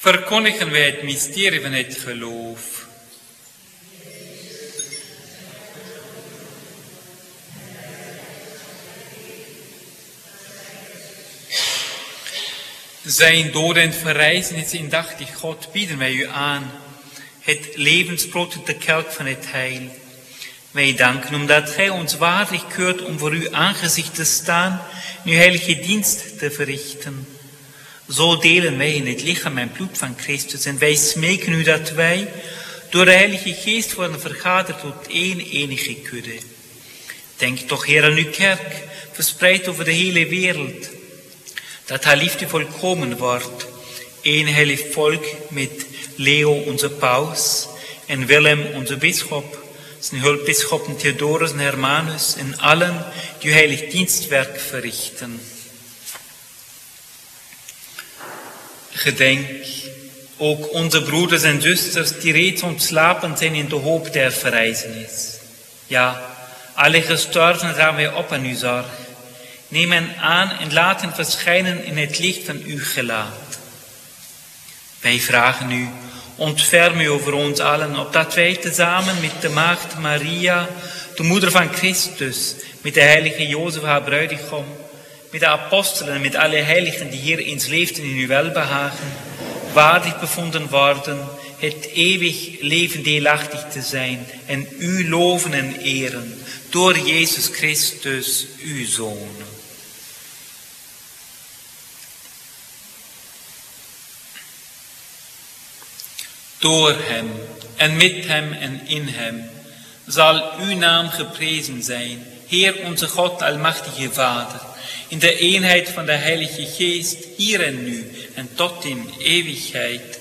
verkondigen wij het mysterie van het geloof. Zijn dood en verrijzenis indachtig God bieden wij u aan, het levensbrood en de kelk van het heil. Wij danken omdat gij ons waardig keurt om voor uw aangezicht te staan en uw heilige dienst te verrichten. Zo delen wij in het lichaam en bloed van Christus en wij smeken u dat wij door de Heilige Geest worden vergaderd tot één enige kudde. Denk toch, Heer, aan uw kerk, verspreid over de hele wereld, dat haar liefde volkomen wordt. Eén heilig volk met Leo, onze paus, en Willem, onze bisschop, zijn hulpbisschoppen Theodorus en Hermanus en allen die uw heilig dienstwerk verrichten. Gedenk ook onze broeders en zusters die reeds ontslapen zijn in de hoop der verrijzenis. Ja, alle gestorven dragen wij op aan uw zorg. Neem hen aan en laat hen verschijnen in het licht van uw gelaat. Wij vragen u, ontferm u over ons allen, opdat wij tezamen met de maagd Maria, de moeder van Christus, met de heilige Jozef, haar bruidegom, met de apostelen en met alle heiligen die hier eens leefden in uw welbehagen, waardig bevonden worden, het eeuwig leven deelachtig te zijn en u loven en eren, door Jezus Christus, uw Zoon. Door hem en met hem en in hem zal uw naam geprezen zijn, Heer onze God, almachtige Vader, in de eenheid van de Heilige Geest, hier en nu en tot in eeuwigheid.